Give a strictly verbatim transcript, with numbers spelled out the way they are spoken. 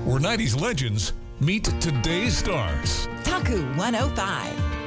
where nineties legends meet today's stars. Taku one oh five.